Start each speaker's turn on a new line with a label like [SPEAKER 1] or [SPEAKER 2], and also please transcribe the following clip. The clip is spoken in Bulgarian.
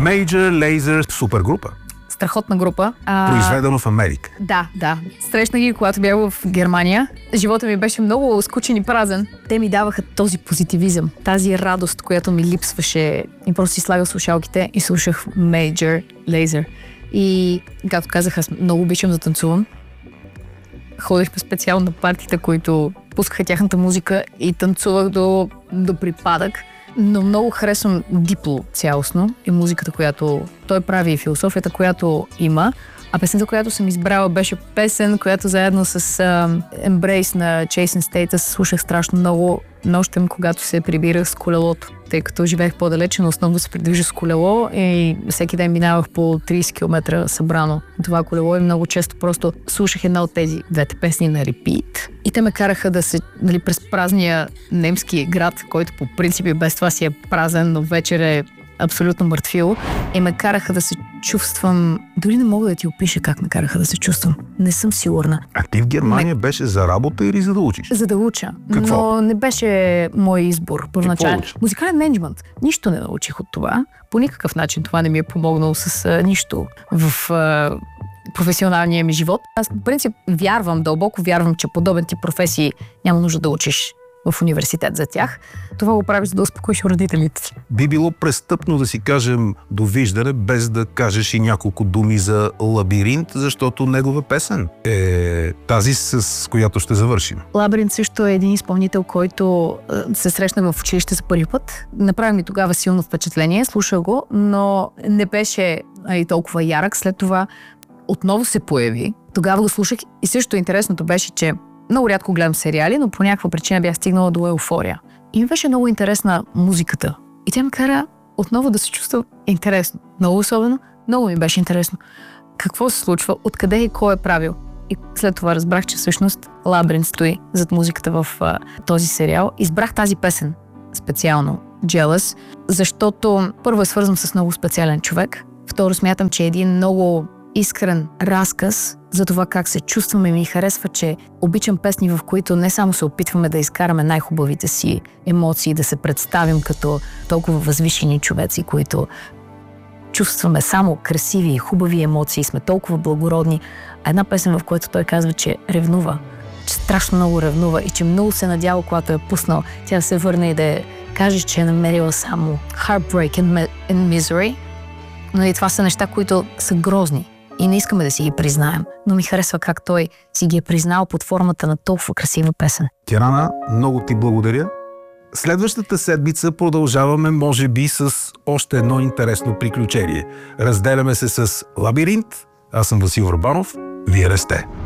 [SPEAKER 1] Major Lazer, супер група.
[SPEAKER 2] Страхотна група.
[SPEAKER 1] Произведено в Америка.
[SPEAKER 2] Да. Срещна ги, когато бях в Германия. Живота ми беше много скучен и празен. Те ми даваха този позитивизъм, тази радост, която ми липсваше. И просто си слагах слушалките и слушах Major Lazer. И, както казах, аз много обичам да танцувам. Ходихме специално на партита, които пускаха тяхната музика и танцувах до припадък. Но много харесвам Дипло цялостно и музиката, която той прави и философията, която има. А песента, която съм избрала, беше песен, която заедно с Embrace на Chasing Status слушах страшно много нощем, когато се прибирах с колелото, тъй като живеех по-далече, но основно се придвижих с колело и всеки ден минавах по 30 км събрано това колело и много често просто слушах една от тези двете песни на репит. И те ме караха да се, през празния немски град, който по принцип без това си е празен, но вечер е абсолютно мъртвило, и ме караха да се чувствам... Дори не мога да ти опиша как ме караха да се чувствам. Не съм сигурна.
[SPEAKER 1] А ти в Германия беше за работа или за да учиш?
[SPEAKER 2] За да уча.
[SPEAKER 1] Какво?
[SPEAKER 2] Но не беше мой избор първоначално. Музикален мениджмънт. Нищо не научих от това. По никакъв начин това не ми е помогнало с нищо в професионалния ми живот. Аз, в принцип, дълбоко вярвам, че подобен тип професии няма нужда да учиш в университет за тях. Това го правиш, за да успокоиш родителите си.
[SPEAKER 1] Би било престъпно да си кажем довиждане, без да кажеш и няколко думи за Лабиринт, защото негова песен е тази, с която ще завършим.
[SPEAKER 2] Лабиринт също е един изпълнител, който се срещна в училище за първи път. Направи ми тогава силно впечатление, слушах го, но не беше и толкова ярък. След това отново се появи. Тогава го слушах и също интересното беше, че много рядко гледам сериали, но по някаква причина бях стигнала до еуфория. И ми беше много интересна музиката. И тя ме кара отново да се чувствам интересно. Много особено, много ми беше интересно. Какво се случва, откъде и кой е правил. И след това разбрах, че всъщност Лабиринт стои зад музиката в този сериал. Избрах тази песен специално, Jealous, защото първо е свързан с много специален човек. Второ, смятам, че е един много искрен разказ за това как се чувстваме. Ми харесва, че обичам песни, в които не само се опитваме да изкараме най-хубавите си емоции, да се представим като толкова възвишени човеци, които чувстваме само красиви и хубави емоции, сме толкова благородни. А една песен, в която той казва, че ревнува, че страшно много ревнува и че много се надява, когато е пуснал, тя да се върне и да каже, че е намерила само heartbreak and misery. Но и това са неща, които са грозни и не искаме да си ги признаем. Но ми харесва как той си ги е признал под формата на толкова красива песен.
[SPEAKER 1] Тирана, много ти благодаря. Следващата седмица продължаваме, може би, с още едно интересно приключение. Разделяме се с Лабиринт. Аз съм Васил Върбанов. Вие сте.